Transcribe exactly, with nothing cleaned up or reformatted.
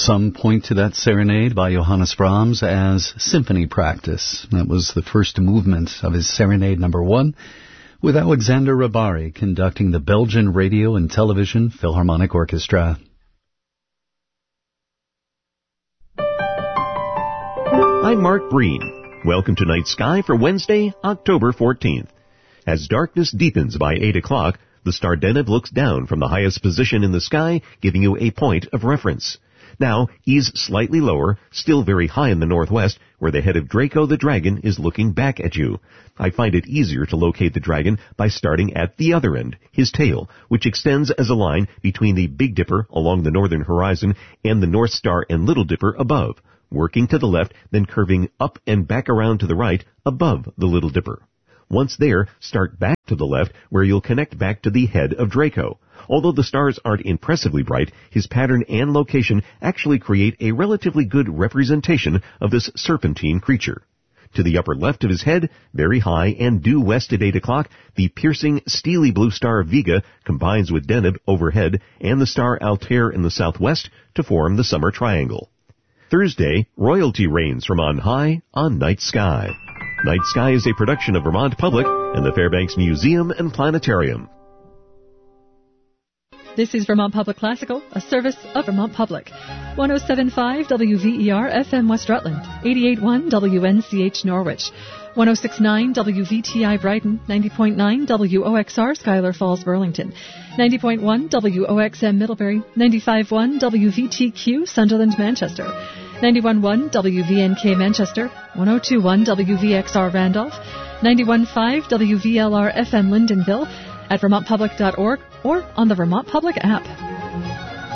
Some point to that serenade by Johannes Brahms as symphony practice. That was the first movement of his Serenade Number One, with Alexander Rybary conducting the Belgian Radio and Television Philharmonic Orchestra. I'm Mark Breen. Welcome to Night Sky for Wednesday, October fourteenth. As darkness deepens by eight o'clock, the star Deneb looks down from the highest position in the sky, giving you a point of reference. Now, he's slightly lower, still very high in the northwest, where the head of Draco the dragon is looking back at you. I find it easier to locate the dragon by starting at the other end, his tail, which extends as a line between the Big Dipper along the northern horizon and the North Star and Little Dipper above, working to the left, then curving up and back around to the right above the Little Dipper. Once there, start back to the left, where you'll connect back to the head of Draco. Although the stars aren't impressively bright, his pattern and location actually create a relatively good representation of this serpentine creature. To the upper left of his head, very high and due west at eight o'clock, the piercing steely blue star Vega combines with Deneb overhead and the star Altair in the southwest to form the summer triangle. Thursday, royalty reigns from on high on Night Sky. Night Sky is a production of Vermont Public and the Fairbanks Museum and Planetarium. This is Vermont Public Classical, a service of Vermont Public. one oh seven point five W V E R F M West Rutland, eighty-eight point one W N C H Norwich, one oh six point nine W V T I Brighton, ninety point nine W O X R Schuyler Falls Burlington, ninety point one W O X M Middlebury, ninety-five point one W V T Q Sunderland Manchester, ninety-one point one W V N K Manchester, one oh two point one W V X R Randolph, ninety-one point five W V L R F M Lyndonville, at vermont public dot org or on the Vermont Public app.